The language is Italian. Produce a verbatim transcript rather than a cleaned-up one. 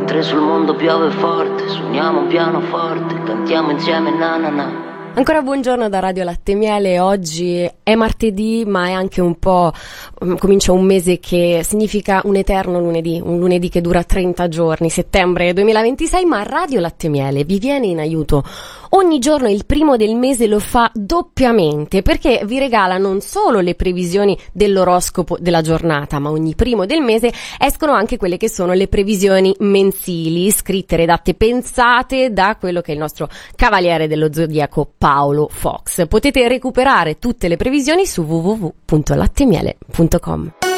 Mentre sul mondo piove forte, suoniamo un pianoforte, cantiamo insieme na na na. Ancora buongiorno da Radio Latte e Miele. Oggi è martedì, ma è anche un po', um, comincia un mese che significa un eterno lunedì, un lunedì che dura trenta giorni, settembre duemilaventisei, ma Radio Latte e Miele vi viene in aiuto ogni giorno. Il primo del mese lo fa doppiamente, perché vi regala non solo le previsioni dell'oroscopo della giornata, ma ogni primo del mese escono anche quelle che sono le previsioni mensili, scritte, redatte, pensate da quello che è il nostro cavaliere dello zodiaco Paolo Fox. Potete recuperare tutte le previsioni su w w w punto latte miele punto com.